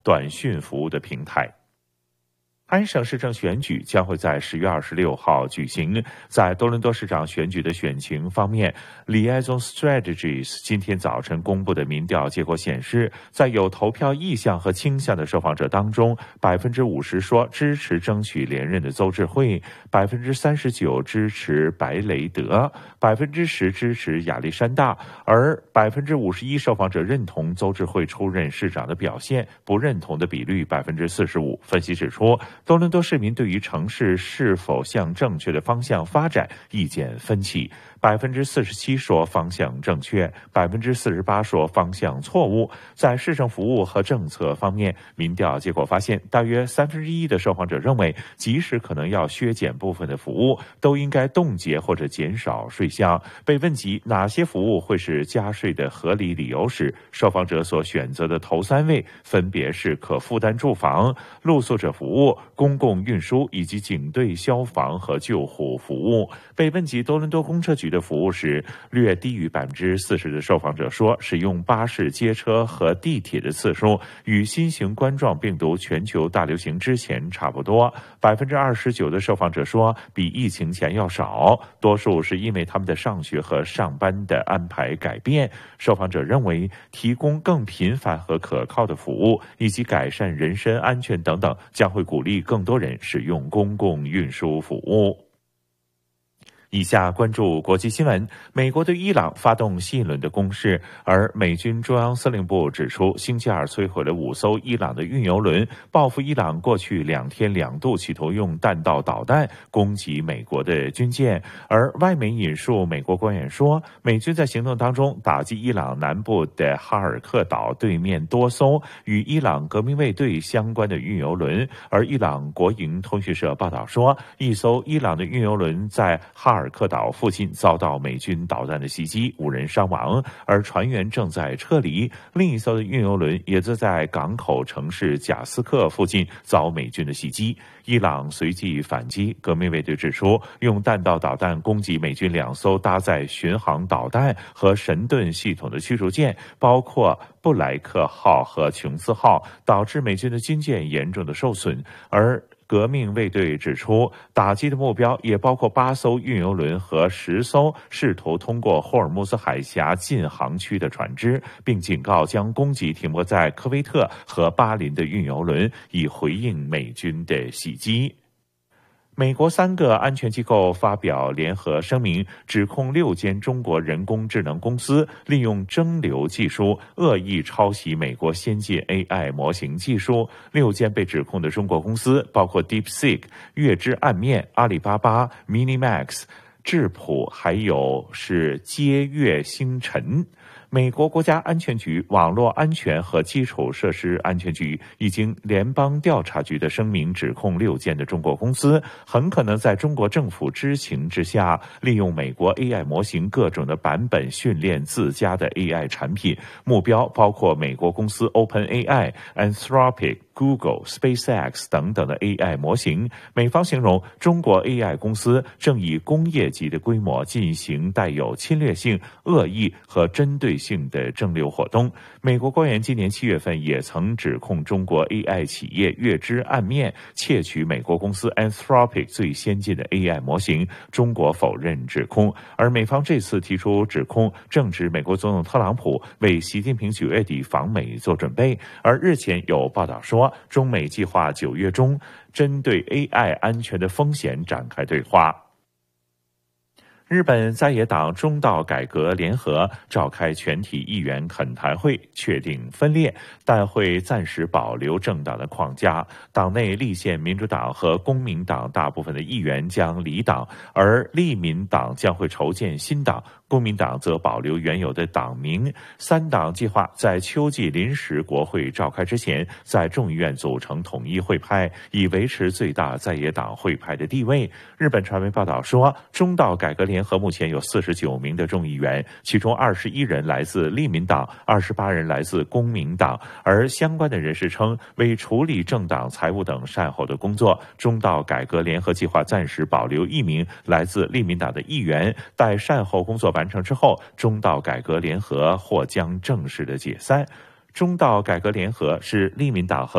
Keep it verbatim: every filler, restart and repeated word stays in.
短讯服务的平台。安省市政选举将会在十月二十六号举行。在多伦多市长选举的选情方面 ，Liaison Strategies 今天早晨公布的民调结果显示，在有投票意向和倾向的受访者当中，百分之五十说支持争取连任的邹智慧，百分之三十九支持白雷德，百分之十支持亚历山大，而百分之五十一受访者认同邹智慧出任市长的表现，不认同的比率百分之四十五。分析指出，多伦多市民对于城市是否向正确的方向发展意见分歧，百分之四十七说方向正确，百分之四十八说方向错误。在市政服务和政策方面，民调结果发现，大约三分之一的受访者认为，即使可能要削减部分的服务，都应该冻结或者减少税项。被问及哪些服务会是加税的合理理由时，受访者所选择的头三位分别是可负担住房、露宿者服务、公共运输以及警队、消防和救护服务。被问及多伦多公车局的服务时，略低于百分之四十的受访者说，使用巴士、街车和地铁的次数与新型冠状病毒全球大流行之前差不多。百分之二十九的受访者说，比疫情前要少，多数是因为他们的上学和上班的安排改变。受访者认为，提供更频繁和可靠的服务，以及改善人身安全等等，将会鼓励更多人使用公共运输服务。以下关注国际新闻。美国对伊朗发动新一轮的攻势，而美军中央司令部指出，星期二摧毁了五艘伊朗的运油轮，报复伊朗过去两天两度企图用弹道导弹攻击美国的军舰。而外媒引述美国官员说，美军在行动当中打击伊朗南部的哈尔克岛对面多艘与伊朗革命卫队相关的运油轮。而伊朗国营通讯社报道说，一艘伊朗的运油轮在哈尔克岛附近遭到美军导弹的袭击，无人伤亡，而船员正在撤离。另一艘的运油轮也则在港口城市贾斯克附近遭美军的袭击。伊朗随即反击，革命卫队指出，用弹道导弹攻击美军两艘搭载巡航导弹和神盾系统的驱逐舰，包括布莱克号和琼斯号，导致美军的军舰严重的受损。而革命卫队指出，打击的目标也包括八艘运油轮和十艘试图通过霍尔木兹海峡禁航区的船只，并警告将攻击停泊在科威特和巴林的运油轮，以回应美军的袭击。美国三个安全机构发表联合声明，指控六间中国人工智能公司利用蒸馏技术恶意抄袭美国先进 A I 模型技术。六间被指控的中国公司包括 DeepSeek、月之暗面、阿里巴巴、MiniMax、智谱，还有是接月星辰。美国国家安全局网络安全和基础设施安全局已经联邦调查局的声明指控六间的中国公司很可能在中国政府知情之下，利用美国 A I 模型各种的版本训练自家的 A I 产品，目标包括美国公司 OpenAI、Anthropic、Google、SpaceX 等等的 A I 模型。美方形容中国 A I 公司正以工业级的规模进行带有侵略性、恶意和针对性的蒸馏活动。美国官员今年七月份也曾指控中国 A I 企业月之暗面窃取美国公司 Anthropic 最先进的 A I 模型，中国否认指控。而美方这次提出指控，正值美国总统特朗普为习近平九月底访美做准备。而日前有报道说，中美计划九月中针对 A I 安全的风险展开对话。日本在野党中道改革联合召开全体议员恳谈会，确定分裂，但会暂时保留政党的框架。党内立宪民主党和公民党大部分的议员将离党，而立民党将会筹建新党。公民党则保留原有的党名。三党计划在秋季临时国会召开之前，在众议院组成统一会派，以维持最大在野党会派的地位。日本传媒报道说，中道改革联合目前有四十九名的众议员，其中二十一人来自立民党，二十八人来自公民党。而相关的人士称，为处理政党财务等善后的工作，中道改革联合计划暂时保留一名来自立民党的议员，待善后工作完成之后，中道改革联合或将正式的解散。 中道改革联合是立民党和